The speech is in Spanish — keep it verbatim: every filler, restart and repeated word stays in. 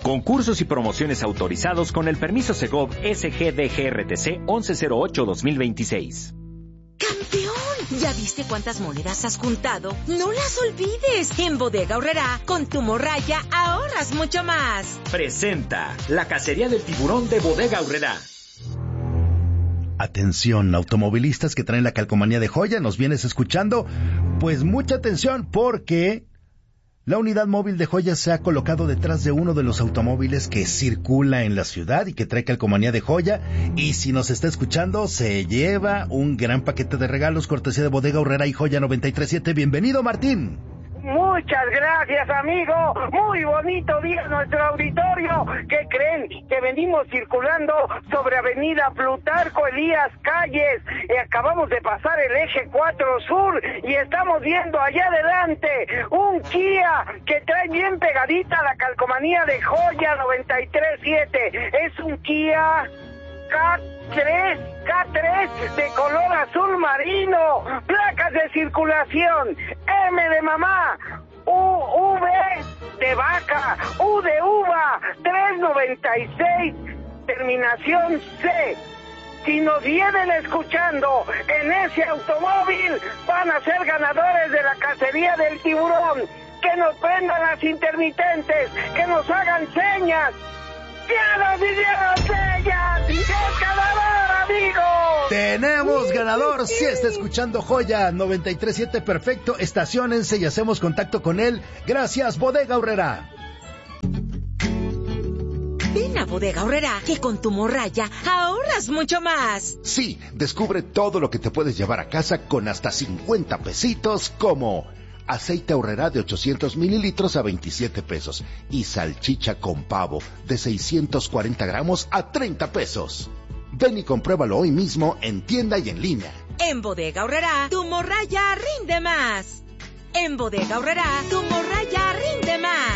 Concursos y promociones autorizados con el permiso Segov S G D G R T C once cero ocho dos mil veintiséis. ¡Campeón! ¿Ya viste cuántas monedas has juntado? ¡No las olvides! En Bodega Aurrerá, con tu morralla, ahorras mucho más. Presenta la cacería del tiburón de Bodega Aurrerá. Atención, automovilistas que traen la calcomanía de Joya, ¿nos vienes escuchando? Pues mucha atención, porque la unidad móvil de Joya se ha colocado detrás de uno de los automóviles que circula en la ciudad y que trae calcomanía de Joya. Y si nos está escuchando, se lleva un gran paquete de regalos, cortesía de Bodega Aurrerá y Joya noventa y tres punto siete. Bienvenido, Martín. Muchas gracias, amigo. Muy bonito día nuestro auditorio. ¿Qué creen? Que venimos circulando sobre Avenida Plutarco Elías Calles. Eh, acabamos de pasar el eje cuatro Sur y estamos viendo allá adelante un Kia que trae bien pegadita la calcomanía de Joya noventa y tres punto siete. Es un Kia K tres, K tres de color azul marino, placas de circulación, M de mamá, U, V de vaca, U de uva, tres noventa y seis, terminación C. Si nos vienen escuchando en ese automóvil, van a ser ganadores de la cacería del tiburón. Que nos prendan las intermitentes, que nos hagan señas. ¡Ya nos hicieron señas! ¡Es ganador, amigos! ¡Tenemos ganador! Si está escuchando Joya noventa y tres punto siete, perfecto. Estaciónense y hacemos contacto con él. Gracias, Bodega Aurrerá. Ven a Bodega Aurrerá, que con tu morralla ahorras mucho más. Sí, descubre todo lo que te puedes llevar a casa con hasta cincuenta pesitos, como aceite Aurrerá de ochocientos mililitros a veintisiete pesos y salchicha con pavo de seiscientos cuarenta gramos a treinta pesos. Ven y compruébalo hoy mismo en tienda y en línea. En Bodega Aurrerá, tu morralla rinde más. En Bodega Aurrerá, tu morralla rinde más.